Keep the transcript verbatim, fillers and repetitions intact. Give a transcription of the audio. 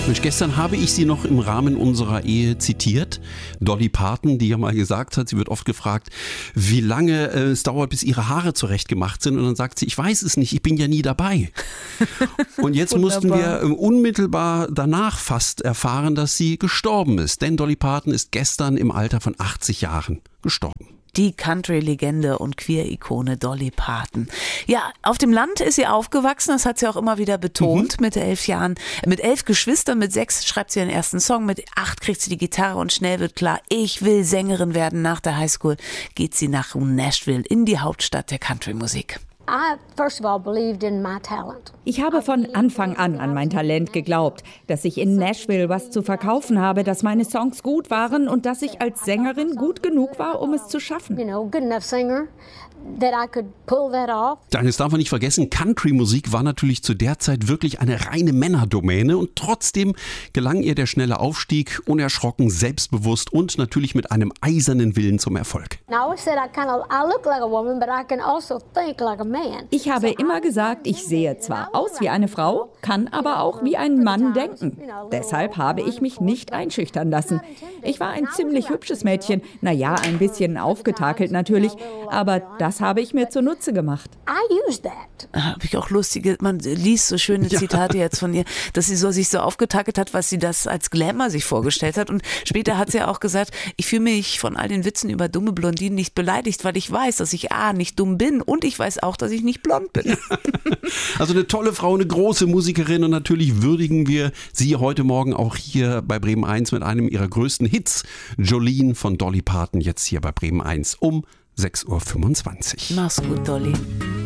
Mensch, gestern habe ich sie noch im Rahmen unserer Ehe zitiert. Dolly Parton, die ja mal gesagt hat, sie wird oft gefragt, wie lange äh, es dauert, bis ihre Haare zurechtgemacht sind. Und dann sagt sie, ich weiß es nicht, ich bin ja nie dabei. Und jetzt mussten wir äh, unmittelbar danach fast erfahren, dass sie gestorben ist. Denn Dolly Parton ist gestern im Alter von achtzig Jahren gestorben. Die Country-Legende und Queer-Ikone Dolly Parton. Ja, auf dem Land ist sie aufgewachsen, das hat sie auch immer wieder betont. Mhm. Mit elf Jahren, mit elf Geschwistern, mit sechs schreibt sie ihren ersten Song, mit acht kriegt sie die Gitarre und schnell wird klar, ich will Sängerin werden. Nach der Highschool geht sie nach Nashville, in die Hauptstadt der Country-Musik. Ich habe von Anfang an an mein Talent geglaubt, dass ich in Nashville was zu verkaufen habe, dass meine Songs gut waren und dass ich als Sängerin gut genug war, um es zu schaffen. Das darf man nicht vergessen, Country-Musik war natürlich zu der Zeit wirklich eine reine Männerdomäne und trotzdem gelang ihr der schnelle Aufstieg, unerschrocken, selbstbewusst und natürlich mit einem eisernen Willen zum Erfolg. Ich habe immer gesagt, ich sehe zwar aus wie eine Frau, kann aber auch wie ein Mann denken. Deshalb habe ich mich nicht einschüchtern lassen. Ich war ein ziemlich hübsches Mädchen, naja, ein bisschen aufgetakelt natürlich, aber das habe ich mir zunutze gemacht. Habe ich auch lustige, man liest so schöne Zitate ja. jetzt von ihr, dass sie so sich so aufgetakelt hat, was sie das als Glamour sich vorgestellt hat. Und später hat sie ja auch gesagt, ich fühle mich von all den Witzen über dumme Blondinen nicht beleidigt, weil ich weiß, dass ich A, nicht dumm bin und ich weiß auch, dass ich nicht blond bin. Also eine tolle Frau, eine große Musikerin und natürlich würdigen wir sie heute Morgen auch hier bei Bremen eins mit einem ihrer größten Hits, Jolene von Dolly Parton, jetzt hier bei Bremen eins um sechs Uhr fünfundzwanzig. Mach's gut, Dolly.